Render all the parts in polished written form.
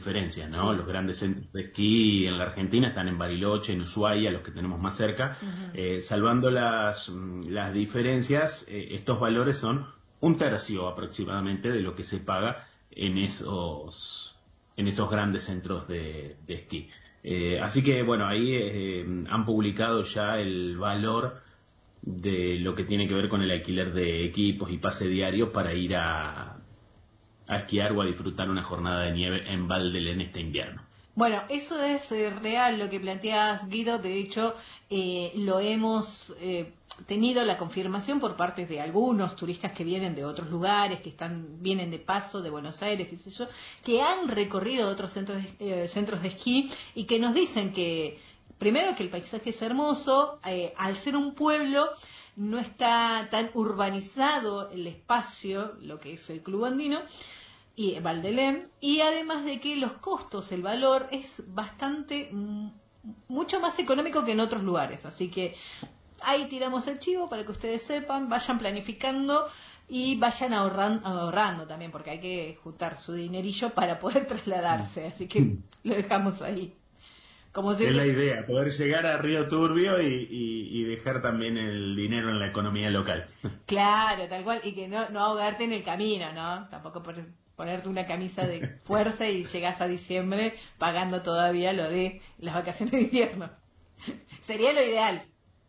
diferencias, ¿no? Sí. Los grandes centros de esquí en la Argentina están en Bariloche, en Ushuaia, los que tenemos más cerca. Salvando las diferencias, estos valores son un tercio aproximadamente de lo que se paga en esos grandes centros de esquí. Así que bueno, ahí han publicado ya el valor de lo que tiene que ver con el alquiler de equipos y pase diario para ir a esquiar o a disfrutar una jornada de nieve en Val d'Elen este invierno. Bueno, eso es real lo que planteas, Guido. De hecho, lo hemos tenido la confirmación por parte de algunos turistas que vienen de otros lugares, vienen de paso de Buenos Aires, qué sé yo, que han recorrido otros centros de esquí y que nos dicen que, primero, que el paisaje es hermoso, al ser un pueblo no está tan urbanizado el espacio, lo que es el Club Andino, y Val d'Elen, y además de que los costos, el valor es bastante, mucho más económico que en otros lugares, así que ahí tiramos el chivo para que ustedes sepan, vayan planificando y vayan ahorrando también, porque hay que juntar su dinerillo para poder trasladarse, así que lo dejamos ahí. Como Es siempre, la idea, poder llegar a Río Turbio y dejar también el dinero en la economía local. claro, tal cual, y que no ahogarte en el camino, ¿no? Tampoco ponerte una camisa de fuerza y llegás a diciembre pagando todavía lo de las vacaciones de invierno. Sería lo ideal.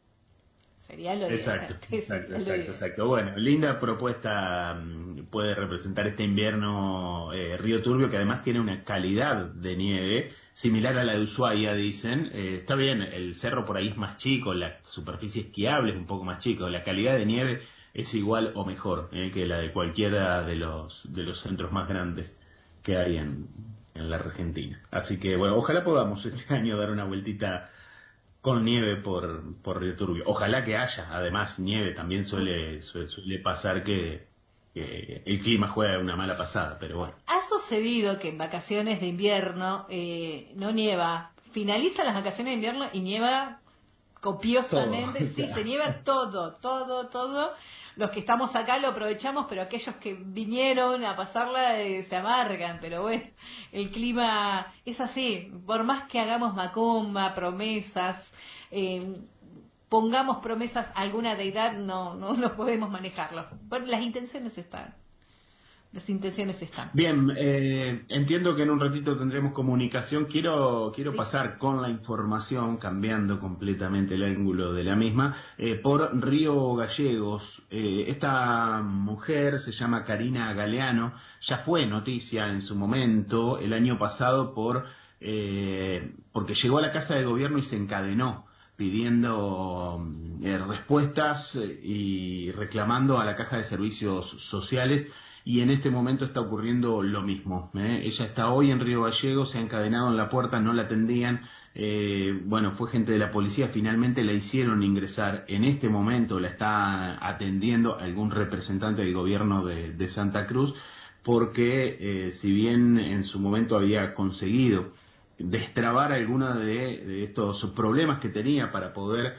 Sería lo Exacto, ideal. Sería lo ideal. exacto. Bueno, linda propuesta puede representar este invierno Río Turbio, que además tiene una calidad de nieve similar a la de Ushuaia, dicen. Está bien, el cerro por ahí es más chico, la superficie esquiable es un poco más chico, la calidad de nieve es igual o mejor que la de cualquiera de los centros más grandes que hay en la Argentina. Así que bueno, ojalá podamos este año dar una vueltita con nieve por Río Turbio. Ojalá que haya, además, nieve. También suele pasar que el clima juega una mala pasada, pero bueno. Ha sucedido que en vacaciones de invierno no nieva. Finalizan las vacaciones de invierno y nieva copiosamente. Todo. Sí, se nieva todo. Los que estamos acá lo aprovechamos, pero aquellos que vinieron a pasarla se amargan. Pero bueno, el clima es así. Por más que hagamos macumba, promesas, pongamos promesas a alguna deidad, no podemos manejarlo. Bueno, las intenciones están. Las intenciones están. Bien, entiendo que en un ratito tendremos comunicación. Quiero Sí. pasar con la información, cambiando completamente el ángulo de la misma, por Río Gallegos. Esta mujer se llama Karina Galeano, ya fue noticia en su momento el año pasado porque llegó a la Casa de Gobierno y se encadenó pidiendo respuestas y reclamando a la Caja de Servicios Sociales. Y en este momento está ocurriendo lo mismo. Ella está hoy en Río Gallegos, se ha encadenado en la puerta, no la atendían. Bueno, fue gente de la policía, finalmente la hicieron ingresar. En este momento la está atendiendo algún representante del gobierno de Santa Cruz, porque si bien en su momento había conseguido destrabar algunos de estos problemas que tenía para poder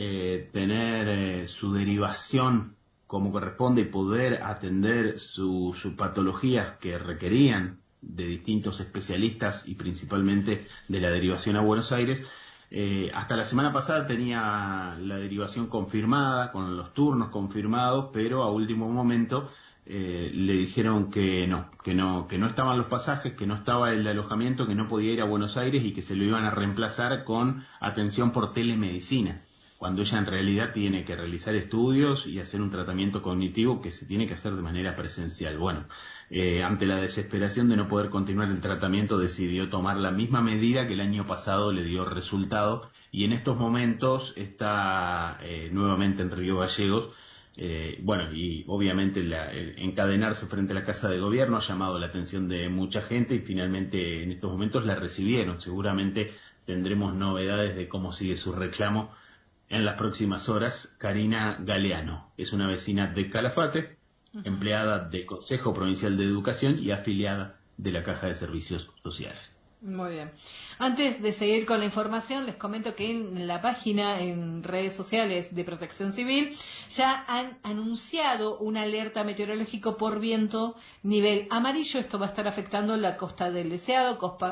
tener su derivación como corresponde y poder atender sus patologías que requerían de distintos especialistas y principalmente de la derivación a Buenos Aires. Hasta la semana pasada tenía la derivación confirmada, con los turnos confirmados, pero a último momento le dijeron que no estaban los pasajes, que no estaba el alojamiento, que no podía ir a Buenos Aires y que se lo iban a reemplazar con atención por telemedicina, cuando ella en realidad tiene que realizar estudios y hacer un tratamiento cognitivo que se tiene que hacer de manera presencial. Bueno, ante la desesperación de no poder continuar el tratamiento, decidió tomar la misma medida que el año pasado le dio resultado, y en estos momentos está nuevamente en Río Gallegos. Bueno, y obviamente encadenarse frente a la Casa de Gobierno ha llamado la atención de mucha gente y finalmente en estos momentos la recibieron. Seguramente tendremos novedades de cómo sigue su reclamo en las próximas horas. Karina Galeano es una vecina de Calafate, empleada del Consejo Provincial de Educación y afiliada de la Caja de Servicios Sociales. Muy bien. Antes de seguir con la información, les comento que en la página, en redes sociales de Protección Civil, ya han anunciado una alerta meteorológico por viento nivel amarillo. Esto va a estar afectando la Costa del Deseado,